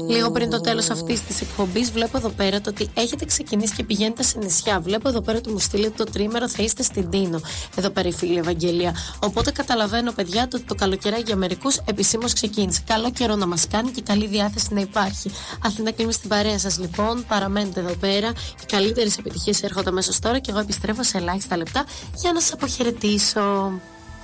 Λίγο πριν το τέλος αυτής της εκπομπής, βλέπω εδώ πέρα το ότι έχετε ξεκινήσει και πηγαίνετε σε νησιά. Βλέπω εδώ πέρα ότι μου στείλετε το τρίμερο, θα είστε στην Τίνο. Εδώ πέρα η φίλη Ευαγγελία. Οπότε καταλαβαίνω, παιδιά, ότι το καλοκαιράκι για μερικούς επισήμως ξεκίνησε. Καλό καιρό να μας κάνει και καλή διάθεση να υπάρχει. Αθήνα κλείνουμε στην παρέα σας λοιπόν. Παραμένετε εδώ πέρα. Οι καλύτερες επιτυχίες έρχονται αμέσως τώρα και εγώ επιστρέφω σε ελάχιστα λεπτά για να σας αποχαιρετήσω.